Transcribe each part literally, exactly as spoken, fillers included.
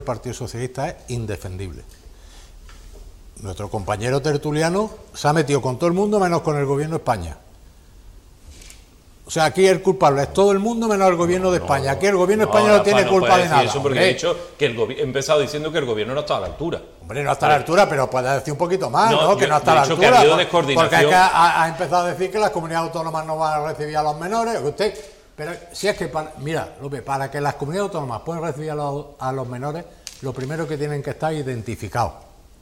El Partido Socialista es indefendible. Nuestro compañero tertuliano se ha metido con todo el mundo menos con el gobierno de España. O sea, aquí el culpable es todo el mundo menos el gobierno no, de España. No, aquí el gobierno de no, España no, Rafa, tiene no culpa de nada. Eso porque hombre. he dicho que el gobierno, he empezado diciendo que el gobierno no está a la altura. Hombre, no está a la altura, pero puede decir un poquito más, ¿no? No, Que yo- no está a yo la he dicho que altura. ha habido por- descoordinación. Porque es que ha, ha empezado a decir que las comunidades autónomas no van a recibir a los menores. Que usted, pero si es que, para, mira, López, para que las comunidades autónomas puedan recibir a los, a los menores, lo primero que tienen que estar identificados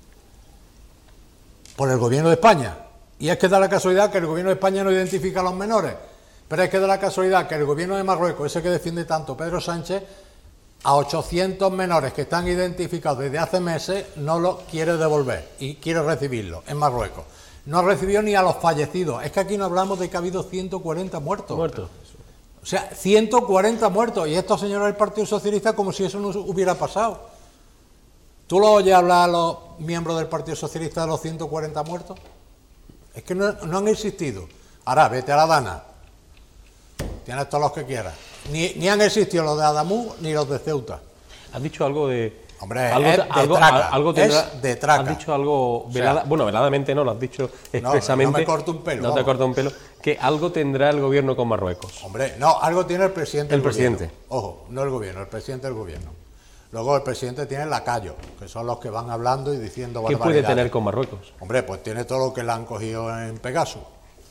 por el gobierno de España. Y es que da la casualidad que el gobierno de España no identifica a los menores. Pero es que da la casualidad que el gobierno de Marruecos, ese que defiende tanto Pedro Sánchez, a ochocientos menores que están identificados desde hace meses no los quiere devolver y quiere recibirlos en Marruecos. No ha recibido ni a los fallecidos. Es que aquí no hablamos de que ha habido ciento cuarenta muertos. Muertos. O sea, ciento cuarenta muertos. Y estos señores del Partido Socialista como si eso no hubiera pasado. ¿Tú lo oyes hablar a los miembros del Partido Socialista de los ciento cuarenta muertos? Es que no, no han existido. Ahora, vete a la Dana. Tienes todos los que quieras. Ni, ni han existido los de Adamú ni los de Ceuta. Has dicho algo de... Hombre, algo, es de algo, traca, algo tendrá, es de traca. Has dicho algo, O sea, velada, bueno, veladamente no, lo has dicho expresamente. No, no me corto un pelo, No te vamos. corto un pelo. Que algo tendrá el gobierno con Marruecos. Hombre, no, algo tiene el presidente El del presidente. gobierno. Ojo, no el gobierno, el presidente del gobierno. Luego el presidente tiene lacayos, que son los que van hablando y diciendo ¿Qué barbaridades. puede tener con Marruecos? Hombre, pues tiene todo lo que le han cogido en Pegasus.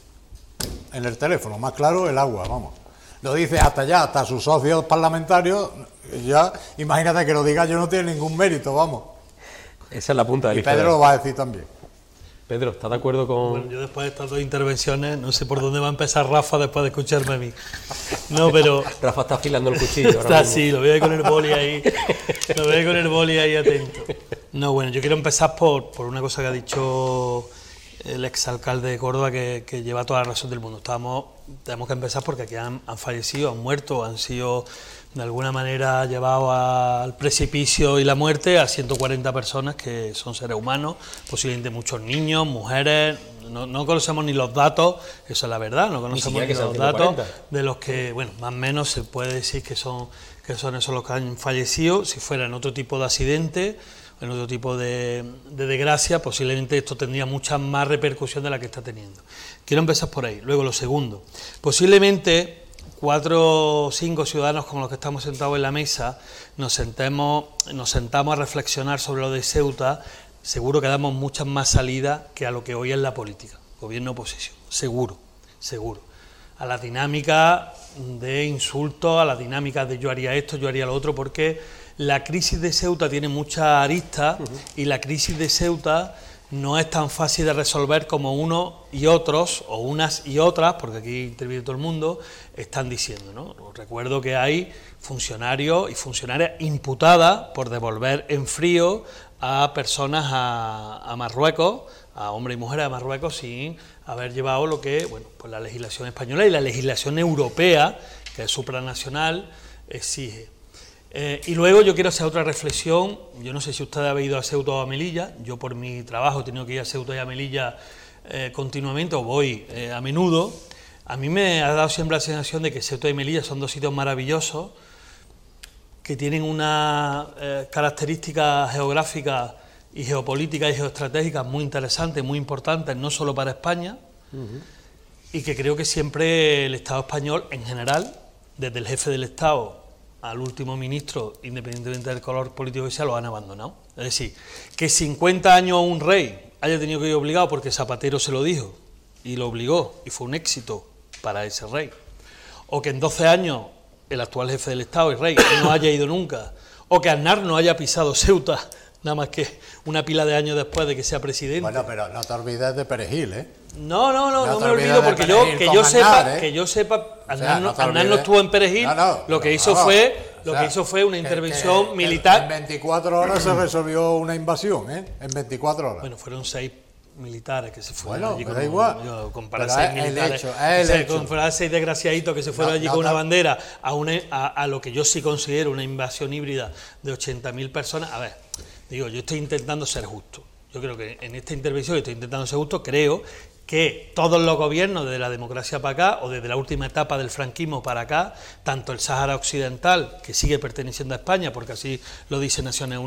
En el teléfono, más claro, el agua, vamos. Lo dice hasta ya, hasta sus socios parlamentarios, ya, imagínate que lo diga yo, no tiene ningún mérito, vamos. Esa es la punta del Y Pedro iceberg. lo va a decir también. Pedro, ¿estás de acuerdo con...? Bueno, yo después de estas dos intervenciones, no sé por dónde va a empezar Rafa después de escucharme a mí. No, pero... Rafa está afilando el cuchillo ahora Está mismo. así, lo veo ahí con el boli ahí. Lo veo ahí con el boli ahí atento. No, bueno, yo quiero empezar por, por una cosa que ha dicho el exalcalde de Córdoba que, que lleva toda la razón del mundo. Estamos, tenemos que empezar porque aquí han, han fallecido, han muerto, han sido de alguna manera llevados al precipicio y la muerte a ciento cuarenta personas que son seres humanos, posiblemente muchos niños, mujeres. No, no conocemos ni los datos, eso es la verdad, no conocemos siquiera ni, que sean los ciento datos cuarenta. de los que, bueno, más o menos se puede decir que son, que son esos los que han fallecido. Si fuera en otro tipo de accidente, en otro tipo de, de desgracia, posiblemente esto tendría mucha más repercusión de la que está teniendo. Quiero empezar por ahí. Luego, lo segundo, posiblemente cuatro o cinco ciudadanos con los que estamos sentados en la mesa nos sentemos, nos sentamos a reflexionar sobre lo de Ceuta, seguro que damos muchas más salidas que a lo que hoy es la política, gobierno-oposición, seguro, seguro. A la dinámica de insultos, a la dinámica de yo haría esto, yo haría lo otro, porque la crisis de Ceuta tiene muchas aristas. Uh-huh. Y la crisis de Ceuta no es tan fácil de resolver como unos y otros, o unas y otras, porque aquí interviene todo el mundo, están diciendo, ¿no? Os recuerdo que hay funcionarios y funcionarias imputadas por devolver en frío a personas a, a Marruecos, a hombres y mujeres de Marruecos, sin haber llevado lo que, bueno, pues la legislación española y la legislación europea, que es supranacional, exige. Eh, y luego yo quiero hacer otra reflexión. Yo no sé si usted ha ido a Ceuta o a Melilla. Yo por mi trabajo he tenido que ir a Ceuta y a Melilla eh, continuamente, o voy eh, a menudo. A mí me ha dado siempre la sensación de que Ceuta y Melilla son dos sitios maravillosos, que tienen una eh, características geográficas y geopolíticas y geoestratégicas muy interesantes, muy importantes, no solo para España, uh-huh. Y que creo que siempre el Estado español, en general, desde el jefe del Estado al último ministro, independientemente del color político que sea, lo han abandonado. Es decir, que cincuenta años un rey haya tenido que ir obligado porque Zapatero se lo dijo y lo obligó, y fue un éxito para ese rey, o que en doce años el actual jefe del Estado y rey no haya ido nunca, o que Aznar no haya pisado Ceuta nada más que una pila de años después de que sea presidente. Bueno, pero no te olvides de Perejil, ¿eh? No, no, no, no, no te me olvides olvido de porque yo, Perejil que con yo Aznar, sepa, ¿eh? que yo sepa, O Aznar, sea, no, no te Aznar no olvides. estuvo en Perejil, No, no, lo que pero hizo vamos, fue, lo o sea, que hizo fue una que- intervención que- que militar. En veinticuatro horas se resolvió una invasión, ¿eh? En veinticuatro horas. Bueno, fueron seis militares que se fueron Bueno, allí me con da igual. yo, comparar Pero seis es el militares, hecho, es el o sea, hecho. comparar seis desgraciaditos que se fueron No, allí no, con una no. bandera a, una, a, a lo que yo sí considero una invasión híbrida de ochenta mil personas. A ver, digo, yo estoy intentando ser justo. Yo creo que en esta intervención que estoy intentando ser justo, creo que todos los gobiernos desde la democracia para acá, o desde la última etapa del franquismo para acá, tanto el Sáhara Occidental, que sigue perteneciendo a España, porque así lo dice Naciones Unidas,